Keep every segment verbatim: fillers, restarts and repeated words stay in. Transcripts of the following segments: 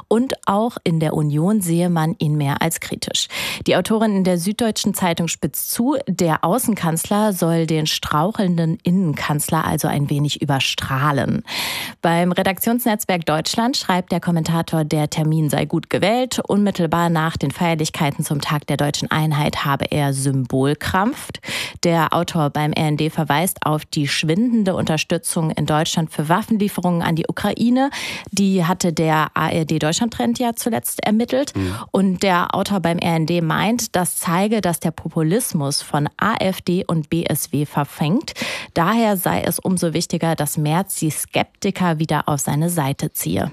und auch in der Union sehe man ihn mehr als kritisch. Die Autorin in der Süddeutschen Zeitung spitzt zu, der Außenkanzler soll den strauchelnden Innenkanzler also ein wenig überstrahlen. Beim Redaktionsnetzwerk Deutschland schreibt der Kommentator, der Termin sei gut gewählt. Unmittelbar nach den Feierlichkeiten zum Tag der deutschen Einheit habe er Symbolkrampf. Der Autor beim R N D verweist auf die schwindende Unterstützung in Deutschland für Waffenlieferungen an die Ukraine. Die hatte der A R D-Deutschland-Trend ja zuletzt ermittelt. Mhm. Und der Autor beim R N D meint, das zeige, dass der Populismus von AfD und B S W verfängt. Daher sei es umso wichtiger, dass Merz die Skeptiker wieder auf seine Seite ziehe.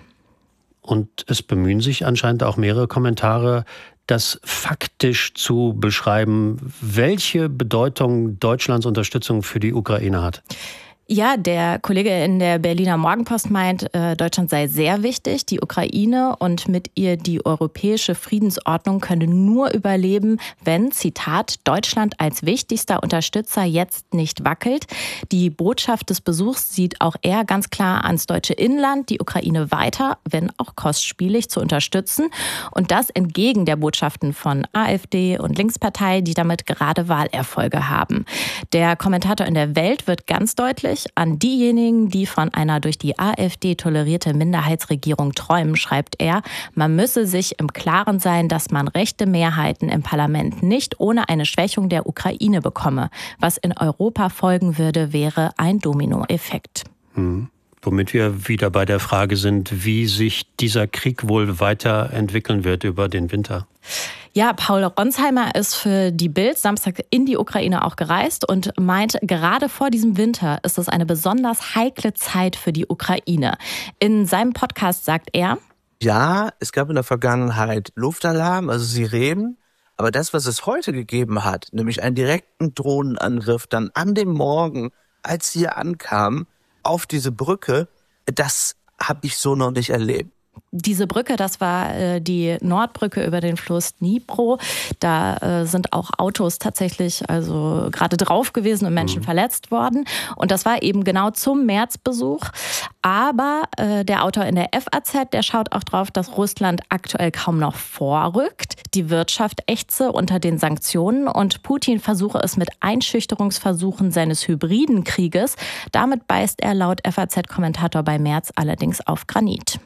Und es bemühen sich anscheinend auch mehrere Kommentare, das faktisch zu beschreiben, welche Bedeutung Deutschlands Unterstützung für die Ukraine hat. Ja, der Kollege in der Berliner Morgenpost meint, Deutschland sei sehr wichtig. Die Ukraine und mit ihr die europäische Friedensordnung könne nur überleben, wenn, Zitat, Deutschland als wichtigster Unterstützer jetzt nicht wackelt. Die Botschaft des Besuchs sieht auch er ganz klar ans deutsche Inland, die Ukraine weiter, wenn auch kostspielig, zu unterstützen. Und das entgegen der Botschaften von AfD und Linkspartei, die damit gerade Wahlerfolge haben. Der Kommentator in der Welt wird ganz deutlich: An diejenigen, die von einer durch die AfD tolerierte Minderheitsregierung träumen, schreibt er, man müsse sich im Klaren sein, dass man rechte Mehrheiten im Parlament nicht ohne eine Schwächung der Ukraine bekomme. Was in Europa folgen würde, wäre ein Dominoeffekt. Hm. Womit wir wieder bei der Frage sind, wie sich dieser Krieg wohl weiterentwickeln wird über den Winter. Ja, Paul Ronsheimer ist für die Bild Samstag in die Ukraine auch gereist und meint, gerade vor diesem Winter ist es eine besonders heikle Zeit für die Ukraine. In seinem Podcast sagt er: Ja, es gab in der Vergangenheit Luftalarm, also Sirenen. Aber das, was es heute gegeben hat, nämlich einen direkten Drohnenangriff dann an dem Morgen, als sie ankam, auf diese Brücke, das habe ich so noch nicht erlebt. Diese Brücke, das war äh, die Nordbrücke über den Fluss Dnipro. Da äh, sind auch Autos tatsächlich also gerade drauf gewesen und Menschen mhm. verletzt worden. Und das war eben genau zum Märzbesuch. Aber äh, der Autor in der F A Z, der schaut auch drauf, dass Russland aktuell kaum noch vorrückt. Die Wirtschaft ächze unter den Sanktionen und Putin versuche es mit Einschüchterungsversuchen seines hybriden Krieges. Damit beißt er laut F A Z-Kommentator bei Merz allerdings auf Granit.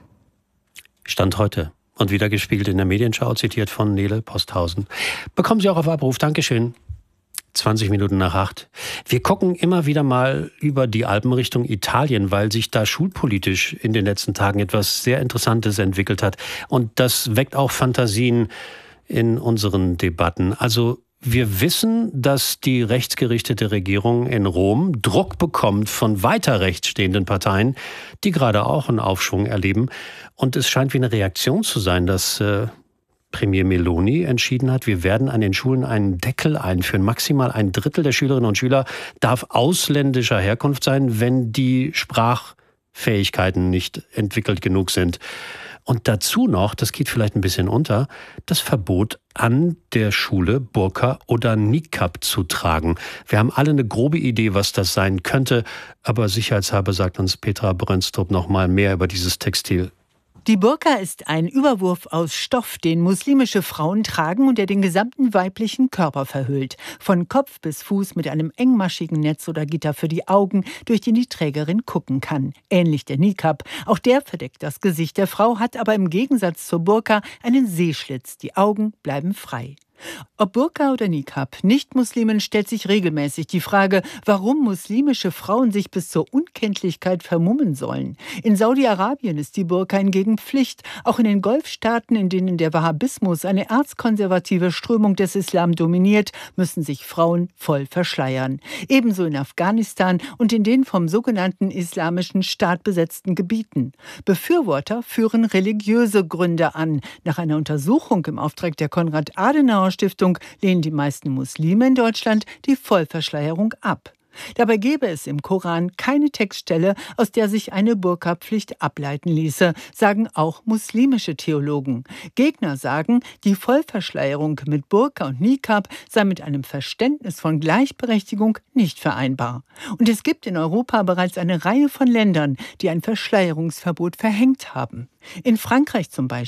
Stand heute und wieder gespiegelt in der Medienschau, zitiert von Nele Posthausen. Bekommen Sie auch auf Abruf. Dankeschön. zwanzig Minuten nach acht. Wir gucken immer wieder mal über die Alpen Richtung Italien, weil sich da schulpolitisch in den letzten Tagen etwas sehr Interessantes entwickelt hat. Und das weckt auch Fantasien in unseren Debatten. Also wir wissen, dass die rechtsgerichtete Regierung in Rom Druck bekommt von weiter rechts stehenden Parteien, die gerade auch einen Aufschwung erleben. Und es scheint wie eine Reaktion zu sein, dass äh, Premier Meloni entschieden hat, wir werden an den Schulen einen Deckel einführen. Maximal ein Drittel der Schülerinnen und Schüler darf ausländischer Herkunft sein, wenn die Sprachfähigkeiten nicht entwickelt genug sind. Und dazu noch, das geht vielleicht ein bisschen unter, das Verbot an der Schule Burka oder Niqab zu tragen. Wir haben alle eine grobe Idee, was das sein könnte, aber sicherheitshalber sagt uns Petra Brönstrup noch mal mehr über dieses Textil. Die Burka ist ein Überwurf aus Stoff, den muslimische Frauen tragen und der den gesamten weiblichen Körper verhüllt. Von Kopf bis Fuß mit einem engmaschigen Netz oder Gitter für die Augen, durch den die Trägerin gucken kann. Ähnlich der Niqab. Auch der verdeckt das Gesicht der Frau, hat aber im Gegensatz zur Burka einen Sehschlitz. Die Augen bleiben frei. Ob Burka oder Niqab, Nicht-Muslimen stellt sich regelmäßig die Frage, warum muslimische Frauen sich bis zur Unkenntlichkeit vermummen sollen. In Saudi-Arabien ist die Burka hingegen Pflicht. Auch in den Golfstaaten, in denen der Wahhabismus, eine erzkonservative Strömung des Islam, dominiert, müssen sich Frauen voll verschleiern. Ebenso in Afghanistan und in den vom sogenannten Islamischen Staat besetzten Gebieten. Befürworter führen religiöse Gründe an. Nach einer Untersuchung im Auftrag der Konrad-Adenauer-Stiftung lehnen die meisten Muslime in Deutschland die Vollverschleierung ab. Dabei gäbe es im Koran keine Textstelle, aus der sich eine Burka-Pflicht ableiten ließe, sagen auch muslimische Theologen. Gegner sagen, die Vollverschleierung mit Burka und Niqab sei mit einem Verständnis von Gleichberechtigung nicht vereinbar. Und es gibt in Europa bereits eine Reihe von Ländern, die ein Verschleierungsverbot verhängt haben. In Frankreich zum Beispiel